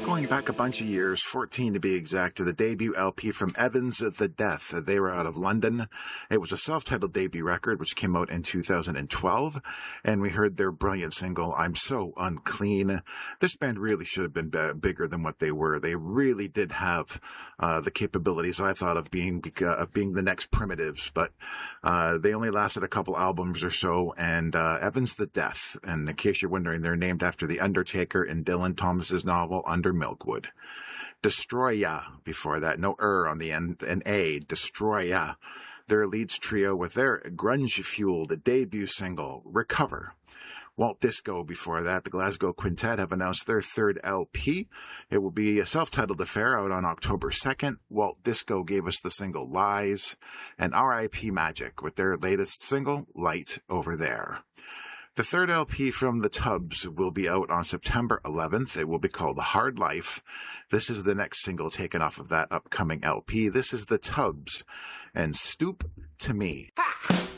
Going back a bunch of years, 14 to be exact, to the debut LP from Evans the Death. They were out of London. It was a self-titled debut record which came out in 2012, and we heard their brilliant single, I'm So Unclean. This band really should have been bigger than what they were. They really did have the capabilities, I thought, of being the next Primitives, but they only lasted a couple albums or so, and Evans the Death, and in case you're wondering, they're named after The Undertaker in Dylan Thomas's novel Under Milkwood. Destroy Ya before that. No on the end. An A. Destroy Ya. Their leads trio with their grunge-fueled debut single, Recover. Walt Disco before that. The Glasgow Quintet have announced their third LP. It will be a self-titled affair out on October 2nd. Walt Disco gave us the single Lies, and R.I.P. Magic with their latest single, Light Over There. The third LP from the Tubs will be out on September 11th. It will be called Hard Life. This is the next single taken off of that upcoming LP. This is the Tubs and Stoop to Me. Ha!